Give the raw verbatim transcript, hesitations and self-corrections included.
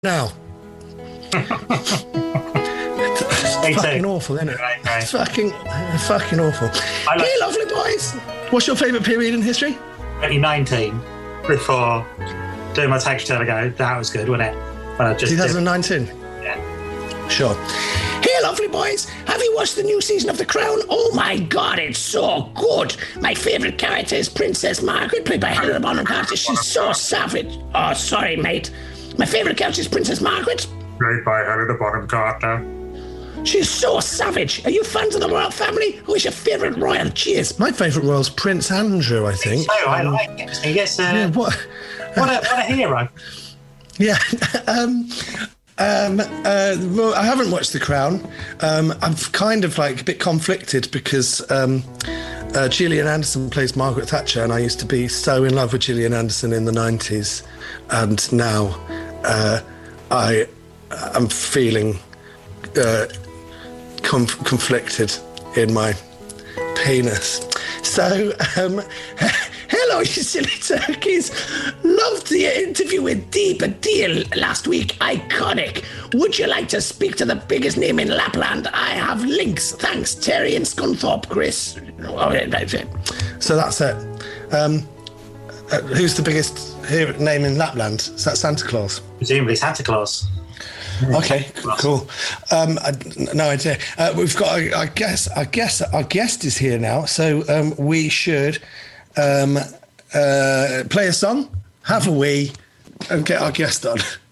now. It's fucking awful, isn't it? Right, right. It's fucking, fucking awful. I like- Hey, lovely boys. What's your favourite period in history? twenty nineteen, before doing my tax return, I go, that was good, wasn't it? When I just twenty nineteen? did- yeah. Sure. Hey, lovely boys. Have you watched the new season of The Crown? Oh, my God, it's so good. My favourite character is Princess Margaret, played by Helena Bonham Carter. She's so savage. Oh, sorry, mate. My favourite character is Princess Margaret. Played by Helena Bonham Carter. She's so savage. Are you fans of the royal family? Who is your favourite royal? Cheers. My favourite royal's Prince Andrew, I think. So I like it. He gets uh, Yeah, what? what, a, what a hero. Yeah. um, um, uh, well, I haven't watched The Crown. Um, I'm kind of like a bit conflicted because um, uh, Gillian Anderson plays Margaret Thatcher, and I used to be so in love with Gillian Anderson in the nineties, and now uh, I am feeling uh, conf- conflicted in my penis. So, um, hello, you silly turkeys. Loved the interview with Deepa Deal last week. Iconic. Would you like to speak to the biggest name in Lapland? I have links. Thanks, Terry and Scunthorpe, Chris. So that's it. Um, uh, who's the biggest here, name in Lapland? Is that Santa Claus? Presumably Santa Claus. Okay, cool. Um, I, no idea. Uh, we've got, I, I guess, I guess our guest is here now, so um, we should um, uh, play a song, have a wee, and get our guest on.